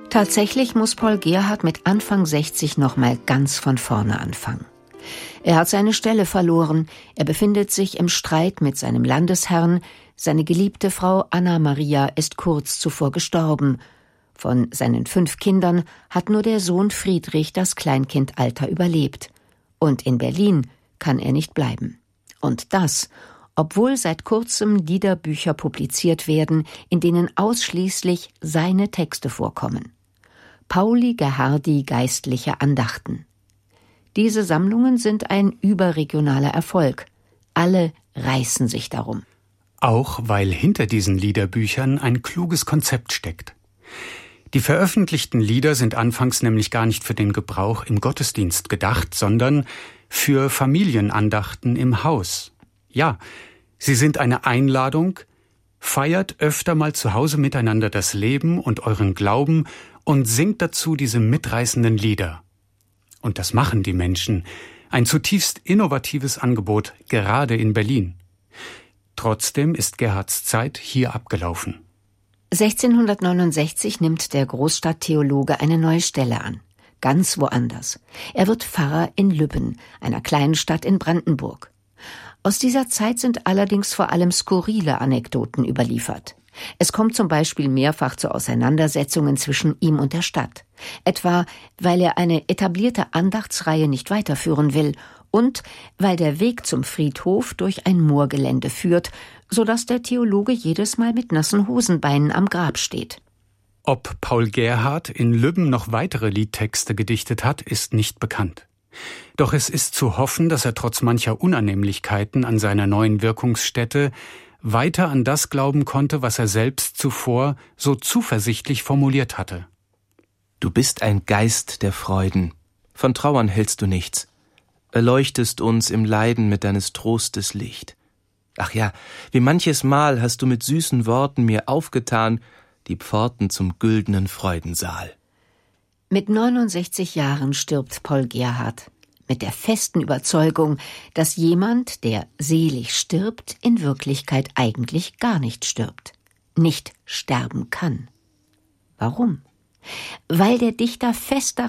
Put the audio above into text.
Tatsächlich muss Paul Gerhardt mit Anfang 60 nochmal ganz von vorne anfangen. Er hat seine Stelle verloren, er befindet sich im Streit mit seinem Landesherrn, seine geliebte Frau Anna Maria ist kurz zuvor gestorben. Von seinen 5 Kindern hat nur der Sohn Friedrich das Kleinkindalter überlebt. Und in Berlin kann er nicht bleiben. Und das, obwohl seit kurzem Liederbücher publiziert werden, in denen ausschließlich seine Texte vorkommen. Pauli Gerhardi geistliche Andachten. Diese Sammlungen sind ein überregionaler Erfolg. Alle reißen sich darum. Auch weil hinter diesen Liederbüchern ein kluges Konzept steckt. Die veröffentlichten Lieder sind anfangs nämlich gar nicht für den Gebrauch im Gottesdienst gedacht, sondern für Familienandachten im Haus. Ja, sie sind eine Einladung, feiert öfter mal zu Hause miteinander das Leben und euren Glauben und singt dazu diese mitreißenden Lieder. Und das machen die Menschen. Ein zutiefst innovatives Angebot, gerade in Berlin. Trotzdem ist Gerhardts Zeit hier abgelaufen. 1669 nimmt der Großstadttheologe eine neue Stelle an. Ganz woanders. Er wird Pfarrer in Lübben, einer kleinen Stadt in Brandenburg. Aus dieser Zeit sind allerdings vor allem skurrile Anekdoten überliefert. Es kommt zum Beispiel mehrfach zu Auseinandersetzungen zwischen ihm und der Stadt. Etwa, weil er eine etablierte Andachtsreihe nicht weiterführen will und weil der Weg zum Friedhof durch ein Moorgelände führt, sodass der Theologe jedes Mal mit nassen Hosenbeinen am Grab steht. Ob Paul Gerhardt in Lübben noch weitere Liedtexte gedichtet hat, ist nicht bekannt. Doch es ist zu hoffen, dass er trotz mancher Unannehmlichkeiten an seiner neuen Wirkungsstätte weiter an das glauben konnte, was er selbst zuvor so zuversichtlich formuliert hatte. Du bist ein Geist der Freuden, von Trauern hältst du nichts, erleuchtest uns im Leiden mit deines Trostes Licht. Ach ja, wie manches Mal hast du mit süßen Worten mir aufgetan, die Pforten zum güldenen Freudensaal. Mit 69 Jahren stirbt Paul Gerhardt. Mit der festen Überzeugung, dass jemand, der selig stirbt, in Wirklichkeit eigentlich gar nicht stirbt, nicht sterben kann. Warum? Weil der Dichter fest daran